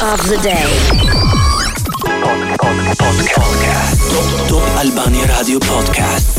of the day. Podcast. Top Albania Radio Podcast.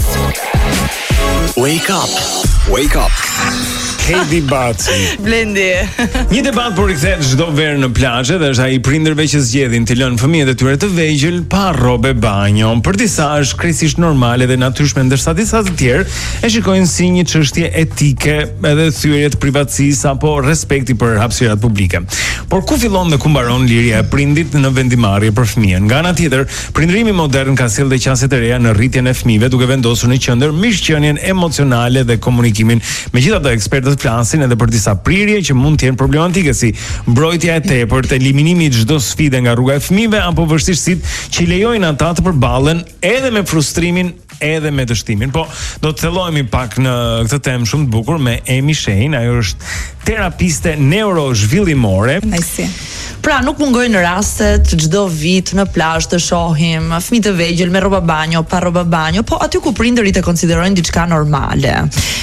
Wake up. Wake up. Heidi Baci. Blendi. Një debat po rikthehet çdo verë në plazhe dhe është ai prindërve që zgjedhin të lënë fëmijët e tyre të vegjël pa rrobe banjo. Për disa është krejtësisht normale dhe natyrshme, ndërsa disa të tjerë e shikojnë si një çështje etike, edhe thyrje të privatësisë apo respekti për hapësirat publike. Por ku fillon dhe ku mbaron liria e prindit në vendimarrje për fëmijën? Nga ana tjetër, prindërimi modern ka sjellë qasje të reja në rritjen e fëmijëve, duke vendosur në qendër mirëqenien emocionale dhe komunikimin. Megjithatë, ekspertët flasin edhe për disa prirje që mund të jenë problematike, si mbrojtja e tepërt, eliminimi i çdo sfide nga rruga e fëmijëve apo vështirësitë që lejojnë ata të përballen edhe me frustrimin edhe me dështimin. Po, do të thellohemi pak në këtë temë shumë të bukur me Emi Shein, ajo është terapiste neurozhvillimore. Nice. Pra, nuk mungojnë rastet çdo vit në plazh të shohim fëmijë të vegjël me rroba banjo, pa rroba banjo, po aty ku prindërit e konsiderojnë diçka normale.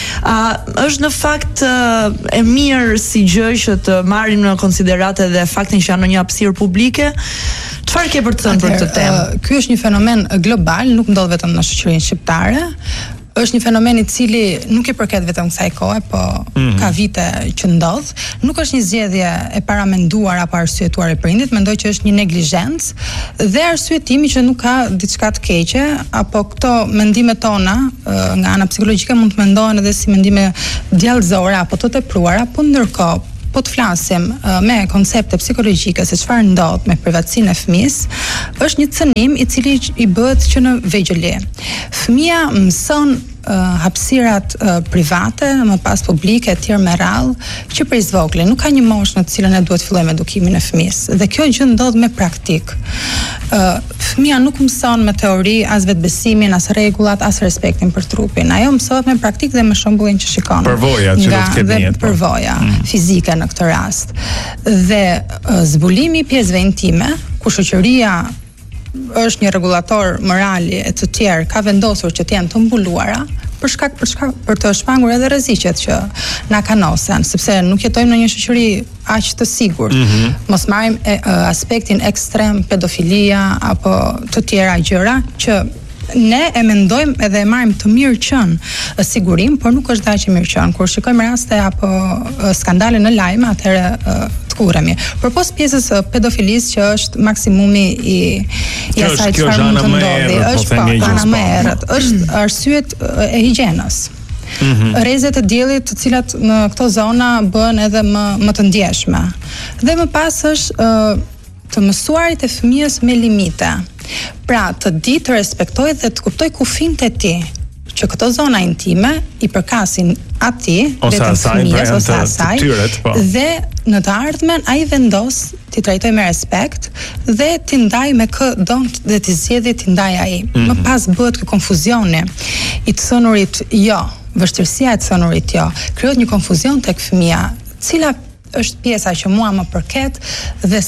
Është në fakt e mirë si gjë që të marrim në konsiderat edhe faktin që janë në një hapësirë publike. Çfarë ke për të thënë për këtë temë? Ky është një fenomen global, nuk ndodh vetëm në shoqërinë shqiptare. Është një fenomen i cili nuk i përket vetëm kësaj kohe, po ka vite që ndodh. Nuk është një zgjedhje e paramenduar apo arsyetuar e prindit, mendoj që është një neglizhencë dhe arsyetimi që nuk ka diçka të keqe, apo këto mendimet tona nga ana psikologjike mund të mendohen edhe si mendime djallëzore apo të tepruara, po ndërkohë po të flasim me koncepte psikologjike se çfarë ndodh me privatësinë e fëmijës, është një cënim i cili i bëhet që në vegjëli. Fëmia mëson hapësirat private, më pas publike, etj me radhë, që prej zvogël nuk ka një moshë në të cilën ne duhet fillojmë edukimin e fëmijës. Dhe kjo gjë ndodh me praktik. Fëmia nuk mëson me teori as vetbesimin, as rregullat, as respektin për trupin. Ajo mësohet me praktik dhe me shembullin që shikon. Përvoja që do të ketë në jetë. Përvoja fizike në këtë rast. Dhe zbulimi i pjesëve intime, ku shoqëria është një rregullator morali e të tjerë ka vendosur që të jenë të mbuluara për të shpangur edhe rreziqet që na kanosen, sepse nuk jetojmë në një shoqëri aq të sigurt. Mos marrim aspektin ekstrem, pedofilia apo të tjera gjëra që ne e mendojmë edhe e marrim të mirë qenë sigurim, por nuk është dashje që mirë qenë. Kur shikojmë raste apo skandale në lajme, atëherë të kurremi. Përpos pjesës pedofilisë që është maksimumi i asaj çfarë mund të ndodhi, është ana më e errët, është arsyet e higjienës. Rrezet e diellit, të cilat në këto zona bëhen edhe më të ndjeshme. Dhe më pas është të mësuarit e fëmijës me limite. Pra, të di të respektoj dhe të kuptoj kufijtë e tij, që këto zona intime i përkasin atij, vetëm fëmijës ose asaj, dhe në të ardhmen ai vendos ti trajtoj me respekt dhe ti ndaj me kë don dhe ti zgjedhë ti ndaj ai. Më pas bëhet ky konfuzioni i të thënurit jo, vështirësia e të thënurit jo, krijohet një konfuzion tek fëmia, cila është pjesa që mua më përket dhe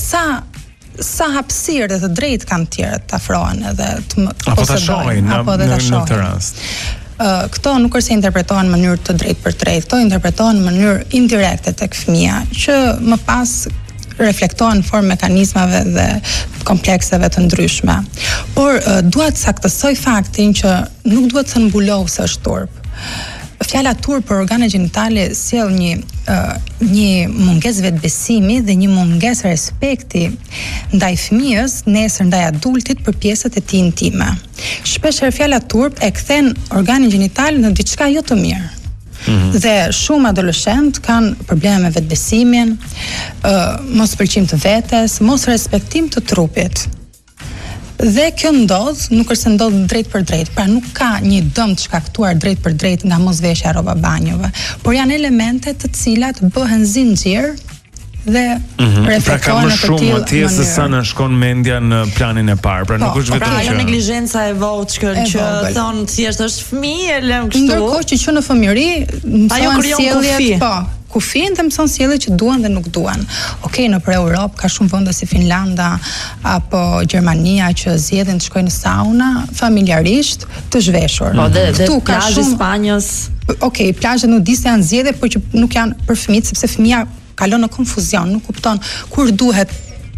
sa hapësirë dhe të drejtë kanë tjerët të afrohen edhe të apo ta shohin në këtë rast. Këto nuk është se interpretohen në mënyrë të drejtë për drejtë, këto interpretohen në mënyrë indirekte tek fëmia, që më pas reflektohen në formë mekanizmave dhe komplekseve të ndryshme. Por dua të saktësoj faktin që nuk duhet të mbuloh se është turp. Fjala turp për organet gjinitale sjell një mungesë vetbesimi dhe një mungesë respekti ndaj fëmijës, nesër ndaj adultit për pjesët e tij intime. Shpeshherë fjala turp e kthen organin gjinital në diçka jo të mirë. Dhe shumë adoleshent kanë probleme me vetbesimin, mos pëlqim të vetes, mos respektim të trupit. Dhe kjo ndodh, nuk është se ndodh drejt për drejt, pra nuk ka një dëm të shkaktuar drejt për drejt nga mosveshja e rroba banjove, por janë elemente të cilat bëhen zinxhir dhe reflektojnë në të tillë mënyrë. Se sa na shkon mendja në planin e parë, pra nuk është vetëm që neglizhenca e vogël që thon thjesht është fëmijë, e lëm kështu. Ndërkohë që në fëmijëri mëson sjelljet, kufin dhe mëson sjelljet që duan dhe nuk duan. Okej, nëpër Europë ka shumë vende si Finlanda apo Gjermania që zgjedhin të shkojnë në sauna familjarisht të zhveshur. Po dhe plazhi i Spanjës. Okej, plazhet nuk di se janë zgjedhje, por që nuk janë për fëmijët, sepse fëmia kalon në konfuzion, nuk kupton kur duhet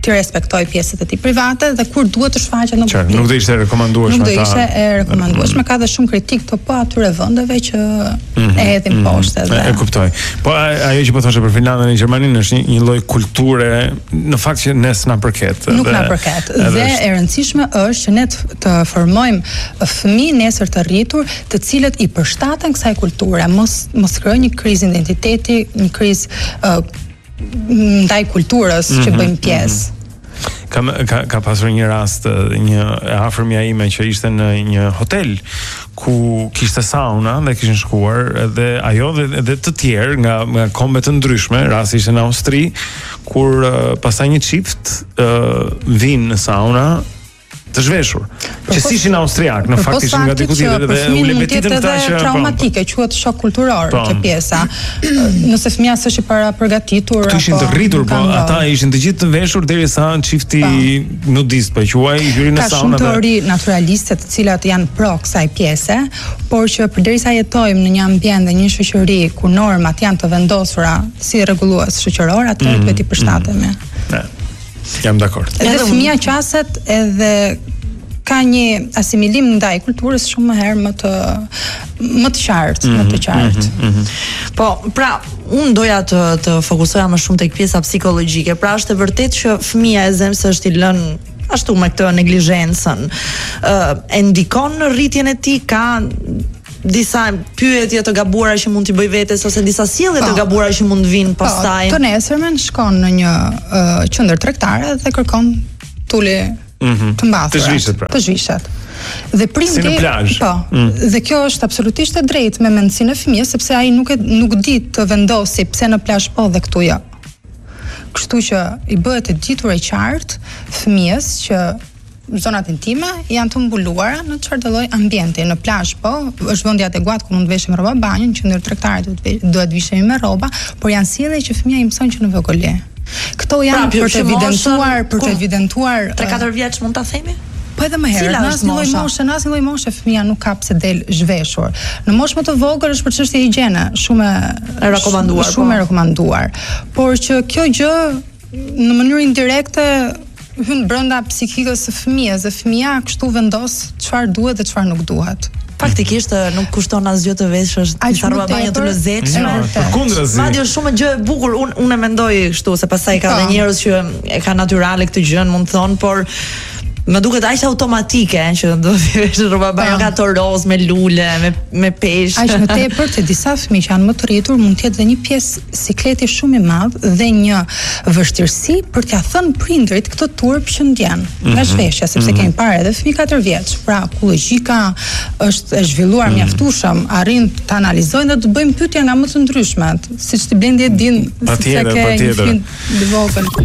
të respektoj pjesët e tij private dhe kur duhet të shfaqet në publik. Nuk do ishte rekomandueshme. Nuk do ishte e rekomandueshme, ka dhe shumë kritik të po atyre vendeve që e hedhin poshtë edhe. E kuptoj. Po ajo që po thoshe për Finlandën e Gjermaninë është një lloj kulture në fakt që ne s'na përket. Nuk na përket. Dhe e rëndësishme është që ne të formojmë fëmijë nesër të rritur, të cilët i përshtaten kësaj kulture, mos krijojnë një krizë identiteti, një krizë ndaj kulturës që bëjmë pjesë. Ka pasur një rast, një e afërmja ime që ishte në një hotel ku kishte sauna dhe kishin shkuar edhe ajo dhe të tjerë nga kombe të ndryshme, rasti ishte në Austri, kur pastaj një çift vinë në sauna të zhveshur. Që si ishin austriak, në fakt ishin nga diku tjetër dhe u lebetitën këta që traumatike, quhet shok kulturor kjo pjesa. Nëse fëmia s'është i para përgatitur apo ishin të rritur, po ata ishin të gjithë të veshur derisa çifti nudist, po quaj, hyrin në sauna. Ka shumë teori naturaliste të cilat janë pro kësaj pjese, por që përderisa jetojmë në një ambient dhe një shoqëri ku normat janë të vendosura si rregullues shoqëror, atëherë duhet i përshtatemi. Jam dakord. Edhe fëmia qaset edhe ka një asimilim ndaj kulturës shumë më herë më të qartë. Po, pra, unë doja të fokusoja më shumë tek pjesa psikologjike. Pra është e vërtetë që fëmia e zemrës është i lënë ashtu me këtë neglizhencën. E ndikon në rritjen e tij, ka disa pyetje të gabuara që mund t'i bëj vetes ose disa sjellje të gabuara që mund vinë pastaj. Të nesërmen shkon në një qendër tregtare dhe kërkon tuli të mbathur. Të zhvishet. Dhe prindi, si në plazh. Po. Dhe kjo është absolutisht e drejtë me mendsinë e fëmijës, sepse ai nuk di të vendosi pse në plazh po dhe këtu jo. Kështu që i bëhet e ditur e qartë fëmijës që zonat intime janë të mbuluara në çfarëdo lloj ambienti. Në plazh po, është vendi adekuat ku mund të veshim rroba banjo, në qendër tregtare duhet vishemi me rroba, por janë sjellje që fëmia i mëson që në vogël. Këto janë për të evidentuar 3-4 vjeç mund ta themi? Po edhe më herë, në asnjë lloj moshe fëmia nuk ka pse del zhveshur. Në moshë më të vogël është për çështje higjiene, shumë e rekomanduar. Por që kjo gjë në mënyrë indirekte hyn brenda psikikës së fëmijës, dhe fëmia kështu vendos çfarë duhet dhe çfarë nuk duhet. Faktikisht nuk kushton asgjë të veshësh, disa rroba banjo të lezetshme. Përkundrazi. Madje është shumë gjë e bukur, unë e mendoj kështu, se pastaj ka edhe njerëz që e kanë natyrale këtë gjë, mund të thonë, por më duket aq automatike që do të vesh rroba banjo ka to roz me lule, me peshë. Aq më tepër te disa fëmijë që janë më të rritur mund të jetë dhe një pjesë sikleti shumë i madh dhe një vështirësi për t'ia thënë prindrit këtë turp që ndjen nga zhveshja, sepse kemi parë edhe fëmijë 4 vjeç. Pra, logjika është e zhvilluar mjaftueshëm, arrin të analizojnë dhe të bëjmë pyetje nga më të ndryshmet, siç ti Blendi e din se ke një fëmijë të vogël.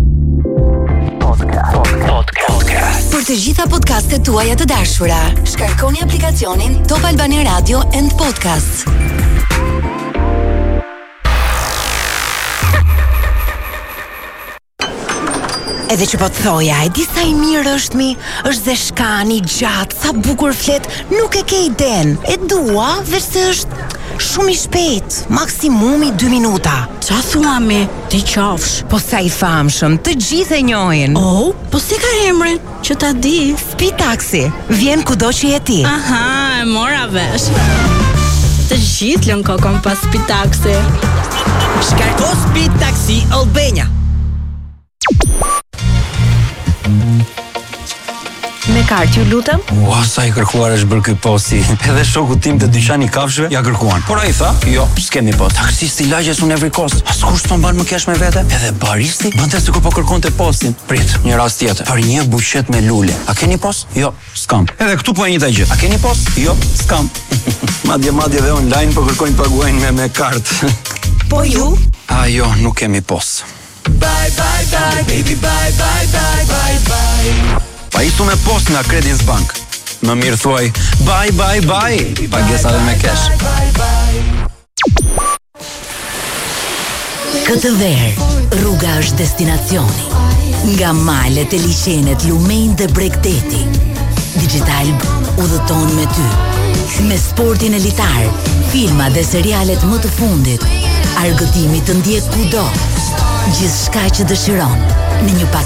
Për të gjitha podcastet tuaja të dashura, shkarkoni aplikacionin Top Albania Radio and Podcasts. Edhe që po të thoja, e di sa i mirë është është dhe shkani, gjatë, sa bukur flet, nuk e ke iden. E dua, veç se është shumë i shpejt, maksimumi 2 minuta. Qa thua me, ti qafsh? Po sa i famshëm, të gjithë e njohin. Oh, po si ka emrin, që ta di? Speed Taxi, vjen kudo që je ti. Aha, e mora vesh. Të gjithë lën kokon pas Speed Taxi. Shkarko Speed Taxi Albania. Me kartë ju lutem? Ua, sa i kërkuar është bërë ky posti. Edhe shoku tim të dyqani kafshëve ja kërkuan. Por ai tha, jo, s'kemi post. Taksisti lagjes unë every cost. Askush s'po mban më kesh me vete. Edhe baristi bënte sikur po kërkonte postin. Prit, një rast tjetër. Për një buqet me lule. A keni post? Jo, s'kam. Edhe këtu po e njëjta gjë. A keni post? Jo, s'kam. madje dhe online po kërkojnë paguajnë me kartë. Po ju? Jo, nuk kemi post. Bye bye bye baby bye bye bye bye bye. Pa isu me post nga Credits Bank. Më mirë thuaj, bye bye bye. Pagesa dhe me kesh. Këtë verë, rruga është destinacioni. Nga malet e liqenet Lumejnë dhe Bregdeti, Digital udhëton me ty. Me sportin elitar, filma dhe serialet më të fundit, argëtimi të ndjek kudo. Gjithçka që dëshiron në një paketë